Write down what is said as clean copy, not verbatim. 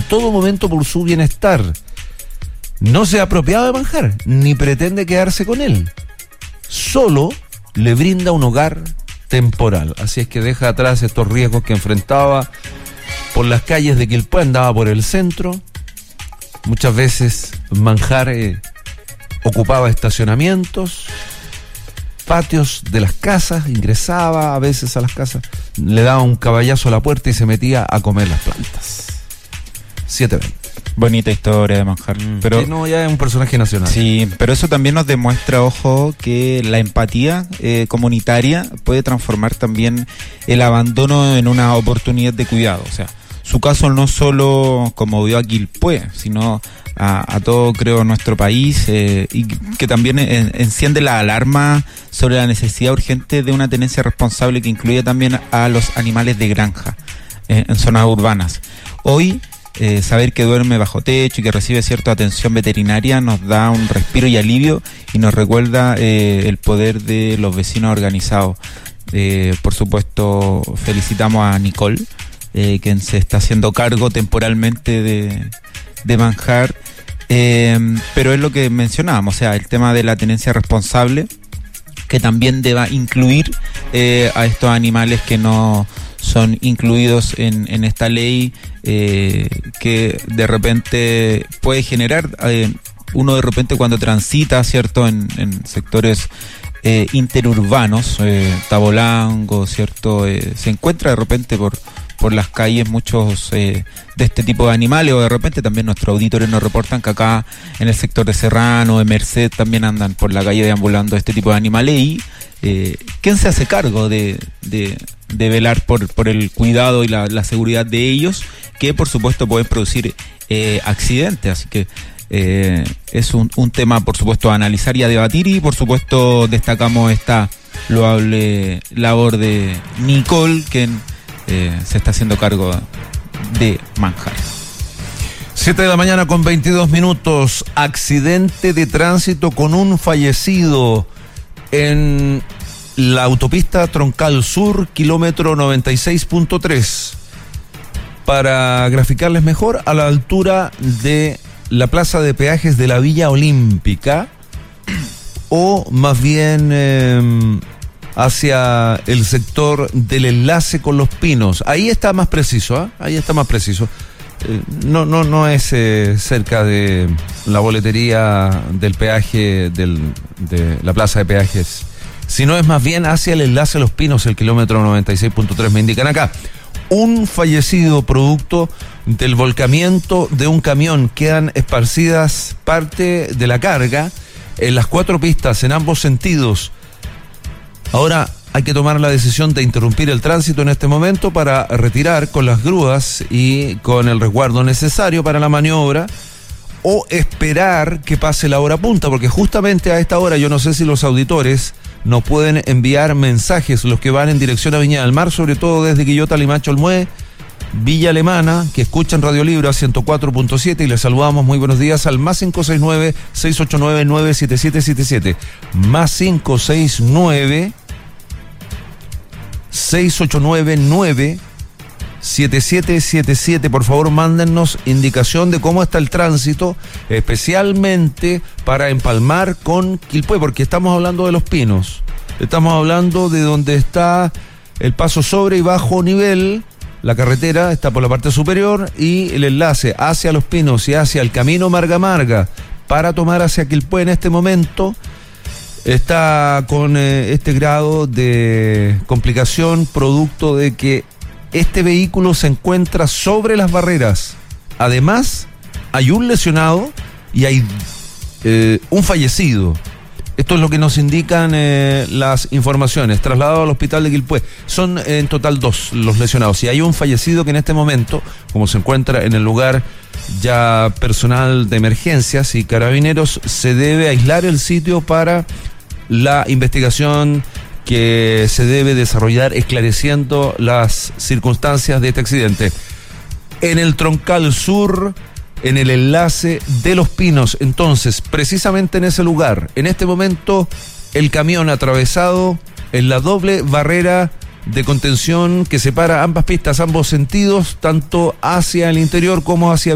todo momento por su bienestar. No se ha apropiado de Manjar, ni pretende quedarse con él. Solo le brinda un hogar temporal. Así es que deja atrás estos riesgos que enfrentaba por las calles de Quilpué, andaba por el centro. Muchas veces Manjar ocupaba estacionamientos, patios de las casas, ingresaba a veces a las casas, le daba un caballazo a la puerta y se metía a comer las plantas. 7:20. Bonita historia de Manjar. Pero sí, no, ya es un personaje nacional. Sí, pero eso también nos demuestra, ojo, que la empatía comunitaria puede transformar también el abandono en una oportunidad de cuidado. O sea, su caso no solo conmovió a Quilpué, sino a todo, creo, nuestro país, y que también enciende la alarma sobre la necesidad urgente de una tenencia responsable que incluye también a los animales de granja en zonas urbanas. Hoy, saber que duerme bajo techo y que recibe cierta atención veterinaria nos da un respiro y alivio, y nos recuerda el poder de los vecinos organizados. Por supuesto, felicitamos a Nicole, quien se está haciendo cargo temporalmente de Manjar, pero es lo que mencionábamos, o sea, el tema de la tenencia responsable, que también deba incluir a estos animales que no son incluidos en esta ley, que de repente puede generar, uno de repente cuando transita, ¿cierto?, en sectores interurbanos, Tabolango, ¿cierto?, se encuentra de repente por las calles muchos de este tipo de animales, o de repente también nuestros auditores nos reportan que acá en el sector de Serrano, de Merced, también andan por la calle deambulando este tipo de animales. Y ¿quién se hace cargo de velar por el cuidado y la seguridad de ellos, que por supuesto pueden producir accidentes? Así que es un tema, por supuesto, a analizar y a debatir, y por supuesto destacamos esta loable labor de Nicole, quien se está haciendo cargo de Manjar. 7:22 a.m. Accidente de tránsito con un fallecido en la autopista Troncal Sur, kilómetro 96.3. Para graficarles mejor, a la altura de la plaza de peajes de la Villa Olímpica, o más bien hacia el sector del enlace con Los Pinos. Ahí está más preciso, ¿eh? Ahí está más preciso. No es cerca de la boletería del peaje de la plaza de peajes, sino es más bien hacia el enlace Los Pinos, el kilómetro 96.3, me indican acá. Un fallecido producto del volcamiento de un camión. Quedan esparcidas parte de la carga en las 4 pistas en ambos sentidos. Ahora hay que tomar la decisión de interrumpir el tránsito en este momento para retirar con las grúas y con el resguardo necesario para la maniobra, o esperar que pase la hora punta, porque justamente a esta hora, yo no sé si los auditores nos pueden enviar mensajes, los que van en dirección a Viña del Mar, sobre todo desde Quillota, Limache, Olmué, Villa Alemana, que escuchan Radio Libre a 104.7, y les saludamos. Muy buenos días al más 569-689-97777, más 569-689-97777. Por favor, mándennos indicación de cómo está el tránsito, especialmente para empalmar con Quilpué, porque estamos hablando de Los Pinos, estamos hablando de donde está el paso sobre y bajo nivel. La carretera está por la parte superior, y el enlace hacia Los Pinos y hacia el camino Marga Marga para tomar hacia Quilpué en este momento está con este grado de complicación, producto de que este vehículo se encuentra sobre las barreras. Además, hay un lesionado y hay un fallecido. Esto es lo que nos indican las informaciones. Trasladado al hospital de Quilpué. Son en total 2 los lesionados. Y hay un fallecido que en este momento, como se encuentra en el lugar ya personal de emergencias y carabineros, se debe aislar el sitio para la investigación que se debe desarrollar esclareciendo las circunstancias de este accidente. En el Troncal Sur, en el enlace de Los Pinos, entonces, precisamente en ese lugar, en este momento, el camión atravesado en la doble barrera de contención que separa ambas pistas, ambos sentidos, tanto hacia el interior como hacia